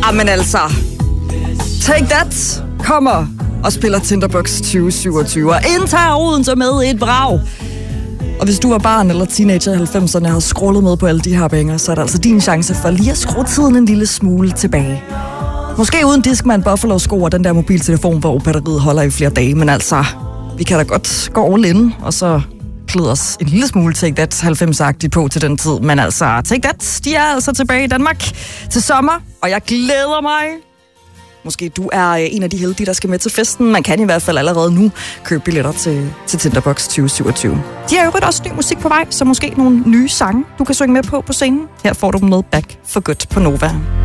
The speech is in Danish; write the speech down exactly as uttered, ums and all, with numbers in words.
Jamen altså, Take That kommer og spiller Tinderbox tyve syvogtyve og indtager Odense med et brag. Og hvis du var barn eller teenager i halvfemserne og havde scrollet med på alle de her banger, så er det altså din chance for lige at skrue tiden en lille smule tilbage. Måske uden Discman, Buffalo-sko og den der mobiltelefon, hvor batteriet holder i flere dage. Men altså, vi kan da godt gå all in, og så klæde os en lille smule Take That halvfemsagtigt på til den tid. Men altså, Take That, de er altså tilbage i Danmark til sommer, og jeg glæder mig. Måske du er en af de heldige, der skal med til festen. Man kan i hvert fald allerede nu købe billetter til, til Tinderbox tyve syvogtyve. De har jo også ny musik på vej, så måske nogle nye sange, du kan synge med på på scenen. Her får du dem med Back for Good på Nova.